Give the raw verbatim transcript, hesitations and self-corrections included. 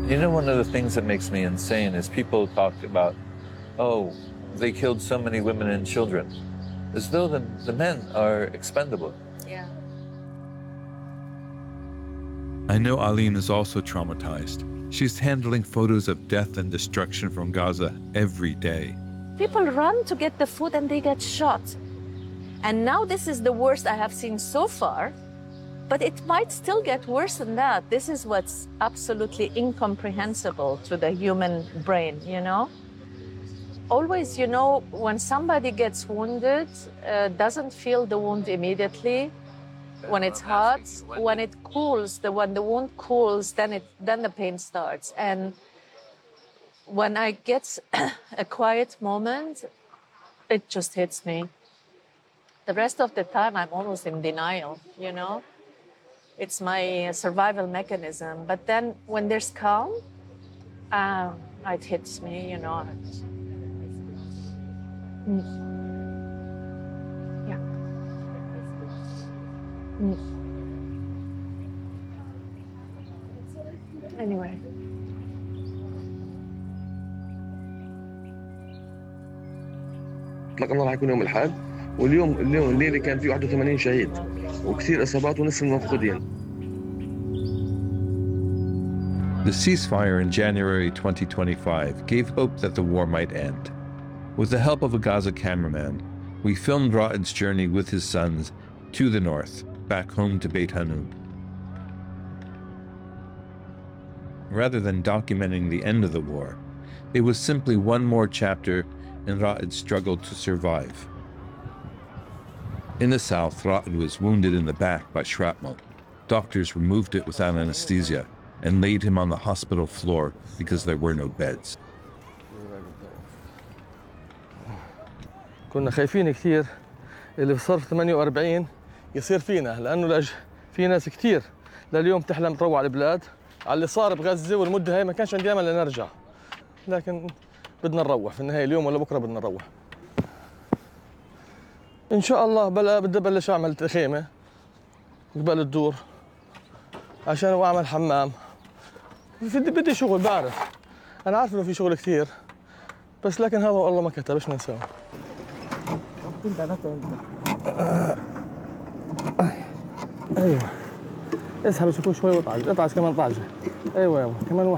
You know, one of the things that makes me insane is people talk about, oh, they killed so many women and children, as though the, the men are expendable. Yeah. I know Aline is also traumatized. She's handling photos of death and destruction from Gaza every day. People run to get the food and they get shot. And now this is the worst I have seen so far, but it might still get worse than that. This is what's absolutely incomprehensible to the human brain, you know? Always, you know, when somebody gets wounded, uh, doesn't feel the wound immediately. When it's hot, when it cools, the when the wound cools, then it then the pain starts. And when I get a quiet moment, it just hits me. The rest of the time, I'm almost in denial, you know? It's my survival mechanism. But then when there's calm, uh, it hits me, you know. Mm. Yeah. Mm. Anyway. اطلق النار حيكون يوم الاحد واليوم اليوم الليله كان في واحد وثمانين شهيد وكثير اصابات ونصف المفقودين. The ceasefire in January twenty twenty-five gave hope that the war might end. With the help of a Gaza cameraman, we filmed Raed's journey with his sons to the north, back home to Beit Hanun. Rather than documenting the end of the war, it was simply one more chapter in Raed's struggle to survive. In the south, Raed was wounded in the back by shrapnel. Doctors removed it without anesthesia and laid him on the hospital floor because there were no beds. كنا خايفين كثير اللي صار ثمانية وأربعين يصير فينا لأنه لأج... في ناس كثير لليوم تحلم تروح على البلاد على اللي صار بغزة والمدة هاي ما كانش عندي أمل لنرجع لكن بدنا نروح في النهاية اليوم ولا بكرة بدنا نروح إن شاء الله بلا بدي أبلش أعمل خيمة قبل الدور عشان أعمل حمام بدي بدي شغل بعرف أنا عارف إنه في شغل كثير بس لكن هذا والله ما كتب إيش نسوي ايوه اسحب شوي شوي وطعج اطعج كمان طعجه ايوه يابا كمان واحد